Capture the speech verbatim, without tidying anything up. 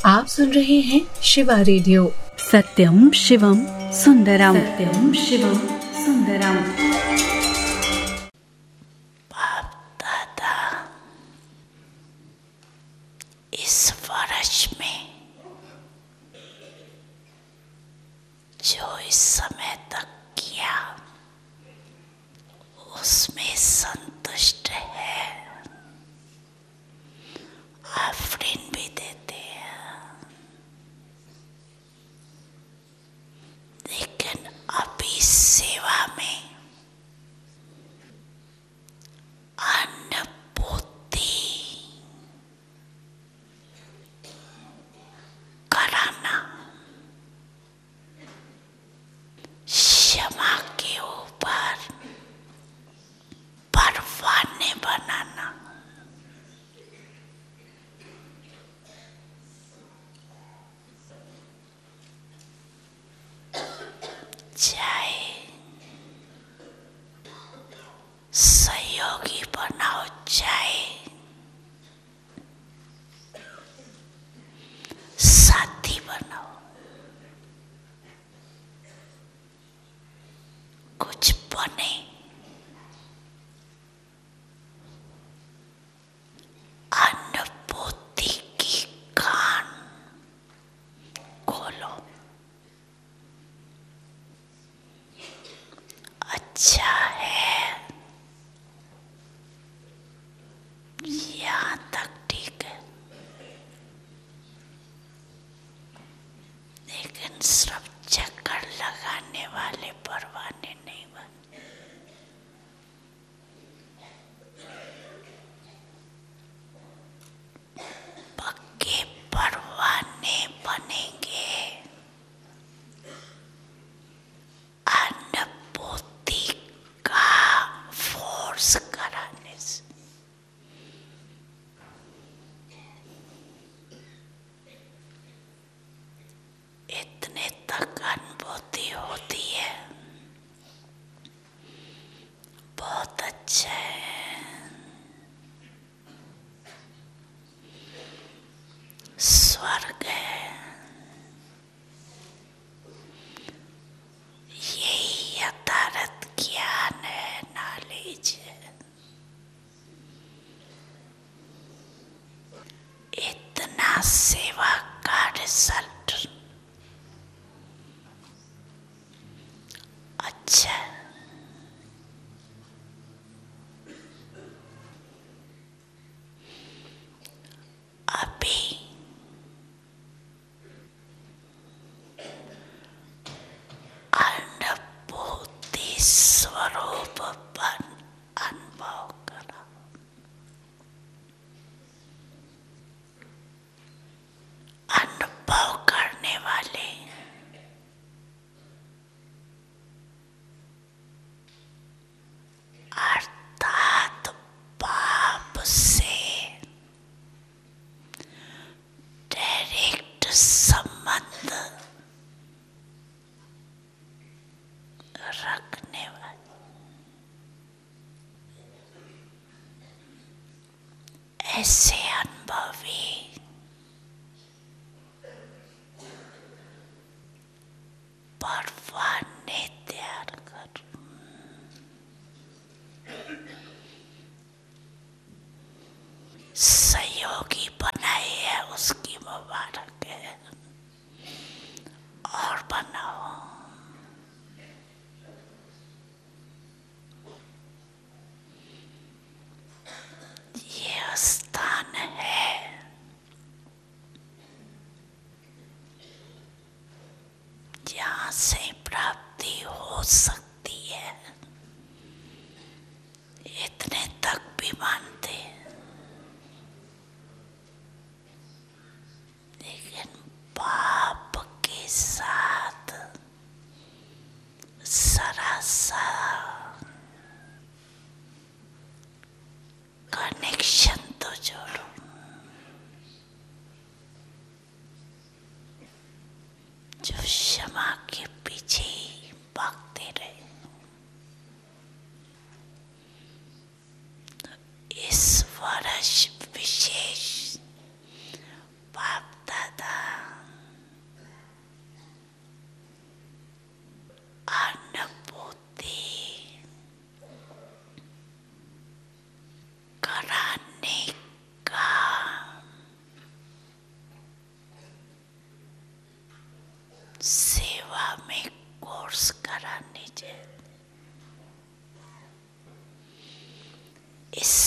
आप सुन रहे हैं शिवा रेडियो। सत्यम शिवम सुंदरम। सत्यम शिवम सुंदरम। बाप दादा इस वर्ष में जो इस समय तक किया उसमें संतुष्ट है, आफरीन भी देते हैं। लेकिन अभी सेवा में अनुभूति कराना, क्षमा के ऊपर परवाने बनाना, चाहे सहयोगी बनाओ चाहे साथी बनाओ, कुछ बने। अनुभूति की कान खोलो। अच्छा है, यहाँ तक ठीक है, लेकिन सिर्फ चक्कर लगाने वाले परवाने नहीं बने। पक्के परवाने बनेंगे अनुभूति का फोर्स कराने से। इतने तक अनुभूति होती है, बहुत अच्छा है। स्वर्ग है, यही यथार्थ ज्ञान है, नॉलेज है। इतना सेवा का रिजल्ट अच्छा। अभी अनुभूति स्वरूप बन अनुभव करो। अनुभव करने वाले अर्थात बाप से डायरेक्ट संबंध रखने वाले, ऐसे अनुभवी परवाने तैयार करो। सहयोगी बनाए है उसकी मुबारक है, और बनाओ। ये स्थान इस